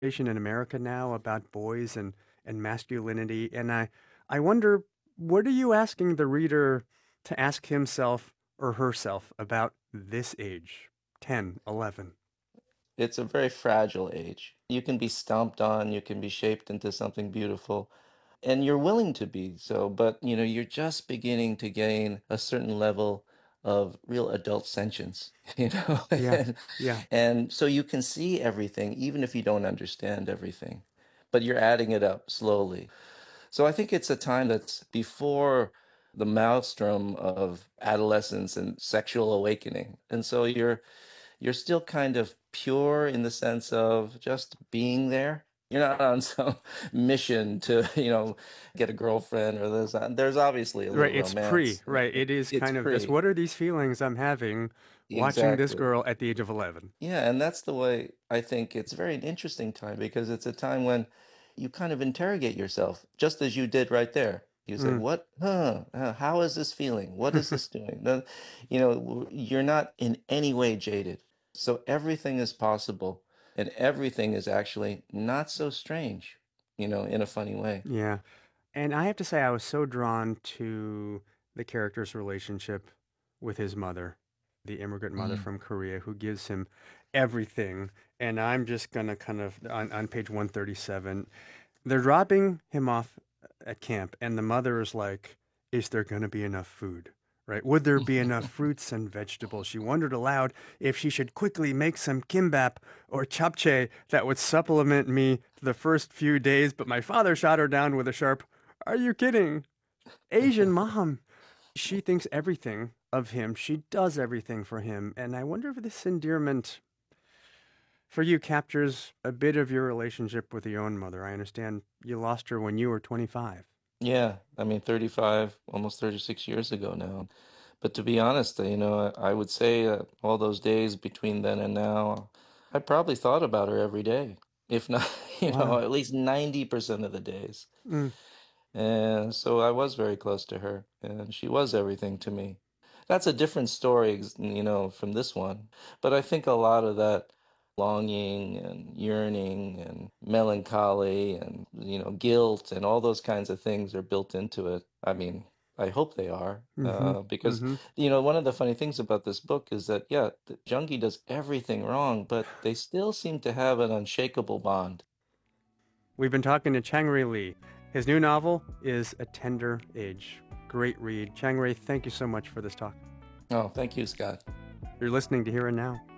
conversation in America now about boys and masculinity, and I wonder, what are you asking the reader to ask himself or herself about this age, 10, 11? It's a very fragile age. You can be stomped on, you can be shaped into something beautiful, and you're willing to be so, but you're just beginning to gain a certain level of real adult sentience, Yeah, and, yeah, and so you can see everything, even if you don't understand everything, but you're adding it up slowly. So I think it's a time that's before the maelstrom of adolescence and sexual awakening. And so you're still kind of pure in the sense of just being there. You're not on some mission to, get a girlfriend or this. There's obviously a right. little It's pre, romance. right. It is It's kind of this. pre. What are these feelings I'm having watching this Exactly. girl at the age of 11? Yeah, and that's the way I think it's very an interesting time because it's a time when you kind of interrogate yourself, just as you did right there. You say, Mm. "What? How is this feeling? What is this doing?" You're not in any way jaded. So everything is possible, and everything is actually not so strange, in a funny way. Yeah. And I have to say, I was so drawn to the character's relationship with his mother, the immigrant mother Mm. from Korea, who gives him everything. And I'm just going to kind of, on page 137, they're dropping him off at camp, and the mother is like, is there going to be enough food? Right? Would there be enough fruits and vegetables? She wondered aloud if she should quickly make some kimbap or japchae that would supplement me the first few days, but my father shot her down with a sharp, are you kidding? Asian mom. She thinks everything of him. She does everything for him. And I wonder if this endearment for you captures a bit of your relationship with your own mother. I understand you lost her when you were 25. Yeah, I mean, 35, almost 36 years ago now. But to be honest, I would say all those days between then and now, I probably thought about her every day, if not, Wow. at least 90% of the days. Mm. And so I was very close to her, and she was everything to me. That's a different story, from this one. But I think a lot of that longing and yearning and melancholy and, guilt and all those kinds of things are built into it. I mean, I hope they are, Mm-hmm. because, Mm-hmm. one of the funny things about this book is that, yeah, Jungi does everything wrong, but they still seem to have an unshakable bond. We've been talking to Chang-Rae Lee. His new novel is A Tender Age. Great read. Chang-Rae, thank you so much for this talk. Oh, thank you, Scott. You're listening to Here and Now.